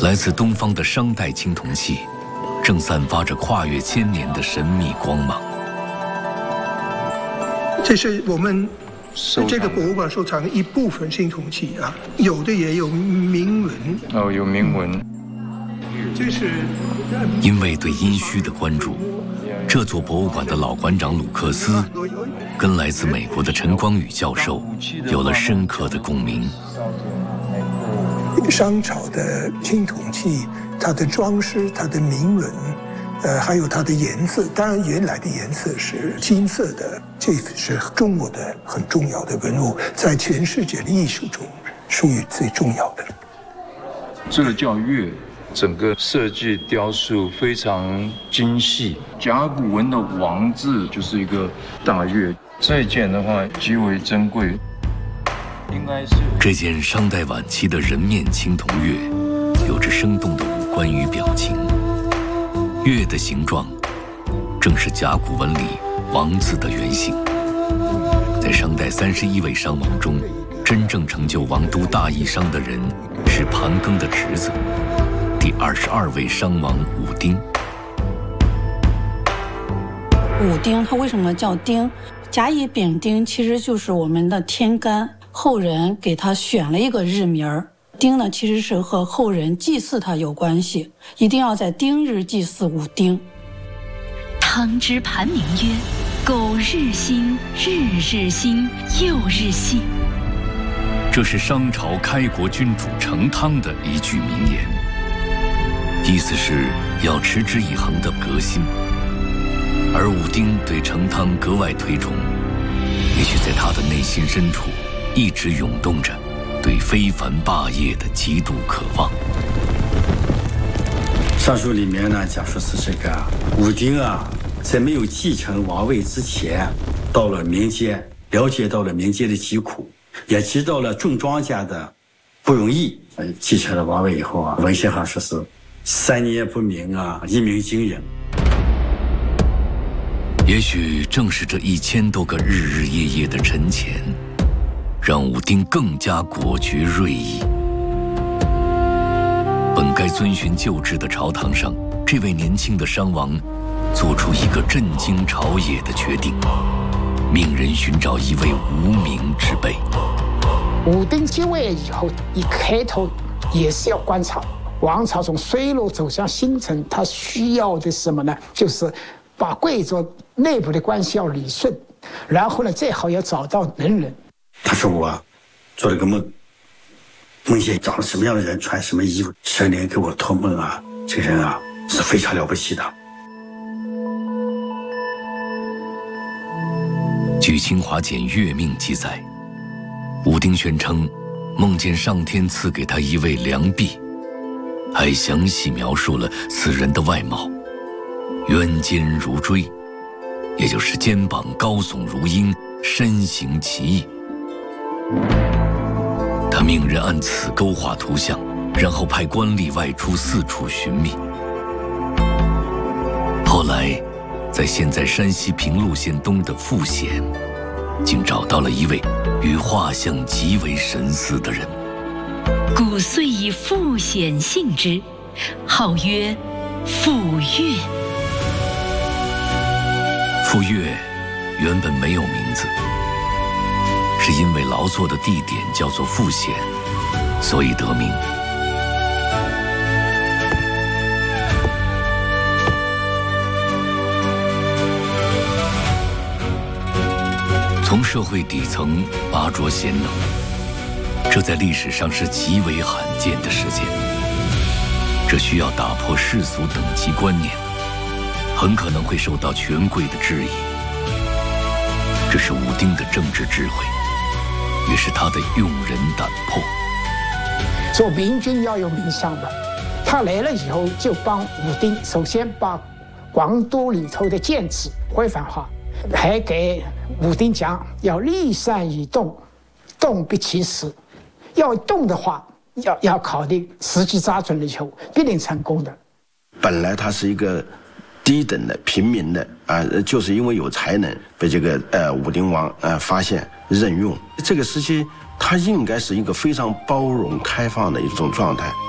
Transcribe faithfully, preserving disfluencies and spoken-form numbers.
来自东方的商代青铜器，正散发着跨越千年的神秘光芒。 这是我们这个博物馆收藏的一部分青铜器啊，有的也有铭文。 哦，有铭文。 这是因为对殷墟的关注，这座博物馆的老馆长鲁克斯跟来自美国的陈光宇教授有了深刻的共鸣。 商朝的青铜器，它的装饰、它的铭文，呃，还有它的颜色，当然原来的颜色是金色的，这是中国的很重要的文物，在全世界的艺术中属于最重要的。 这个叫月。整个设计雕塑非常精细，甲骨文的王字就是一个大月。这一件的话极为珍贵，应该是这件商代晚期的人面青铜月，有着生动的五官与表情。月的形状正是甲骨文里王字的原型。在商代三十一位商王中，真正成就王都大邑商的人是盘庚的侄子。第二十二位商王武丁。 武丁他为什么叫丁？甲乙丙丁其实就是我们的天干，后人给他选了一个日名儿。丁呢，其实是和后人祭祀他有关系，一定要在丁日祭祀武丁。 汤之盘铭曰：“苟日新，日日新，又日新。” 这是商朝开国君主成汤的一句名言。意思是要持之以恒的革新，而武丁对成汤格外推崇，也许在他的内心深处一直涌动着对非凡霸业的极度渴望。 上书里面呢讲说是这个武丁啊，在没有继承王位之前，到了民间，了解到了民间的疾苦，也知道了种庄稼的不容易。继承了王位以后啊，文献上说是三年不鸣啊，一鸣惊人。 也许正是这一千多个日日夜夜的沉潜，让武丁更加果决锐意。本该遵循旧制的朝堂上，这位年轻的商王做出一个震惊朝野的决定，命人寻找一位无名之辈。 武丁继位以后，一开头也是要观察王朝从衰落走向兴盛，他需要的是什么呢？就是把贵族内部的关系要理顺，然后呢，最好要找到能人。 他说我做了个梦，梦见长了什么样的人，穿什么衣服，神灵给我托梦啊，这个人啊是非常了不起的。 据《清华简月命》记载，武丁宣称梦见上天赐给他一位良婢，还详细描述了此人的外貌：渊肩如锥，也就是肩膀高耸如鹰，身形奇异。他命人按此勾画图像，然后派官吏外出四处寻觅。后来，在现在山西平陆县东的富显，竟找到了一位与画像极为神似的人。 故遂以富显姓之，号曰傅说。 傅说原本没有名字，是因为劳作的地点叫做富显，所以得名。从社会底层拔擢贤能，这在历史上是极为罕见的事件。这需要打破世俗等级观念，很可能会受到权贵的质疑。这是武丁的政治智慧，也是他的用人胆魄。 做明君要有名相的，他来了以后就帮武丁首先把广都里头的建制规范化，还给武丁讲要立善以动，动必其时。要动的话，要要考虑时机抓准了以后，必定成功的。 本来他是一个低等的平民的啊，就是因为有才能被这个呃武丁王呃发现任用。这个时期，他应该是一个非常包容开放的一种状态。